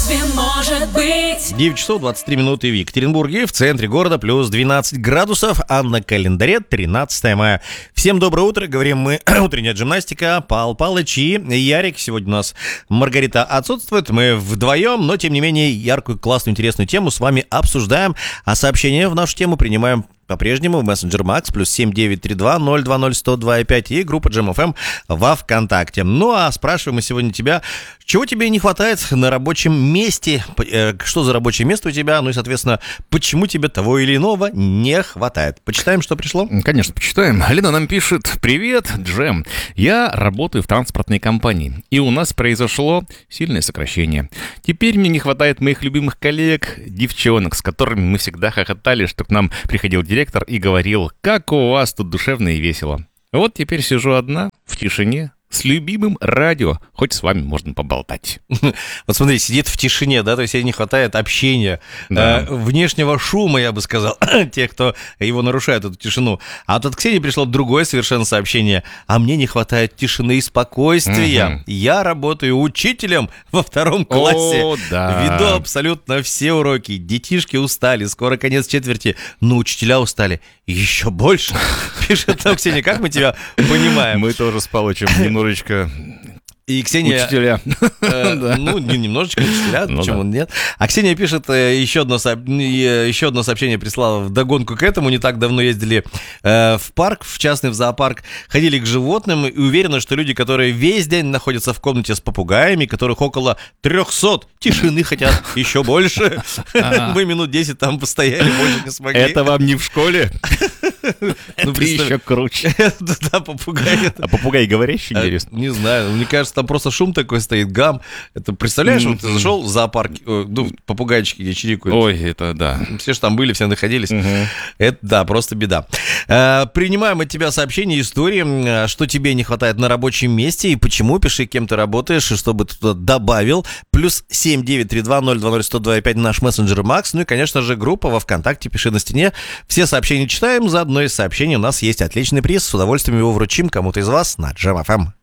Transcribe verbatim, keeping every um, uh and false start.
Разве может быть? девять часов двадцать три минуты в Екатеринбурге, в центре города плюс двенадцать градусов, а на календаре тринадцатое мая. Всем доброе утро, говорим мы, утренняя гимнастика, Пал Палыч и Ярик. Сегодня у нас Маргарита отсутствует, мы вдвоем, но тем не менее яркую, классную, интересную тему с вами обсуждаем, а сообщения в нашу тему принимаем по-прежнему в мессенджер Макс плюс семь девять три два ноль два ноль сто два и пять и группа Джем эф эм во ВКонтакте. Ну а спрашиваем мы сегодня тебя, чего тебе не хватает на рабочем месте, что за рабочее место у тебя, ну и, соответственно, почему тебе того или иного не хватает. Почитаем, что пришло? Конечно, почитаем. Алина нам пишет: «Привет, Джем. Я работаю в транспортной компании, и у нас произошло сильное сокращение. Теперь мне не хватает моих любимых коллег, девчонок, с которыми мы всегда хохотали, что к нам приходил директор и говорил: как у вас тут душевно и весело. Вот теперь сижу одна, в тишине, с любимым радио, хоть с вами можно поболтать». Вот смотри, сидит в тишине, да, то есть ей не хватает общения, Да. э, внешнего шума, я бы сказал, тех, кто его нарушает, эту тишину. А вот от Ксении пришло другое совершенно сообщение: а мне не хватает тишины и спокойствия. Мгм. Я работаю учителем во втором классе, О, да. веду абсолютно все уроки, детишки устали, скоро конец четверти, но учителя устали еще больше. Пишет нам Ксения, как мы тебя понимаем. Мы тоже с Палычем немножечко И Ксения... учителя. Э, Да. Ну, не- немножечко учителя, Ну почему да. нет. А Ксения пишет, э, еще одно, сооб- э, еще одно сообщение прислала вдогонку к этому. Не так давно ездили э, в парк, в частный в зоопарк, ходили к животным и уверены, что люди, которые весь день находятся в комнате с попугаями, которых около трехсот, тишины хотят еще больше. Мы минут десять там постояли, больше не смогли. Это вам не в школе? Ну, Это представь- еще круче. Да, попугай. А попугай говорящий, А, интересно? Не знаю, мне кажется, там просто шум такой стоит, гам. Это представляешь, вот ты зашел в зоопарк, э, ну, попугайчики где чирикают. Ой, это да. Все же там были, все находились. Мгм. Это, да, просто беда. Э, принимаем от тебя сообщения, истории, э, что тебе не хватает на рабочем месте и почему. Пиши, кем ты работаешь, и чтобы ты туда добавил. Плюс семь девять три два ноль два ноль сто два и пять наш мессенджер Макс. Ну и, конечно же, группа во ВКонтакте. Пиши на стене. Все сообщения читаем. За одно из сообщений у нас есть отличный приз. С удовольствием его вручим кому-то из вас на Джем эф эм.